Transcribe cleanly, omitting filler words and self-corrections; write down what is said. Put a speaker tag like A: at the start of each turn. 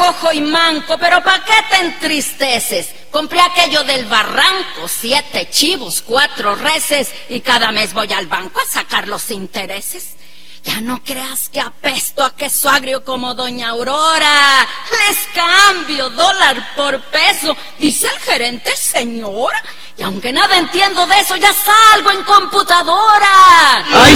A: cojo y manco, pero ¿pa' qué te entristeces? Compré aquello del barranco, 7 chivos, 4 reses, y cada mes voy al banco a sacar los intereses. Ya no creas que apesto a queso agrio como doña Aurora. Les cambio dólar por peso, dice el gerente, señora. Y aunque nada entiendo de eso, ya salgo en computadora.